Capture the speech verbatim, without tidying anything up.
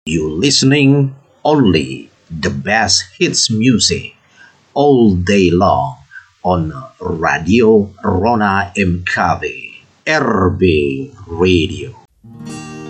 You listening only the best hits music all day long on Radio Rona M K B R B Radio.